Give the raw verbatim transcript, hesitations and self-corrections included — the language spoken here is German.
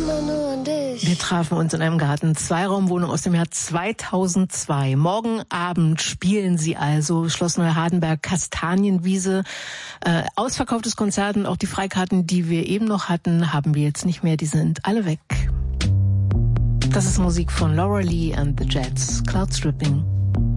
Wir trafen uns in einem Garten, Zweiraumwohnung aus dem Jahr zweitausendzwei. Morgen Abend spielen sie also, Schloss Neuhardenberg, Kastanienwiese. Äh, ausverkauftes Konzert und auch die Freikarten, die wir eben noch hatten, haben wir jetzt nicht mehr, die sind alle weg. Das ist Musik von Laura Lee and the Jets, Cloud Stripping.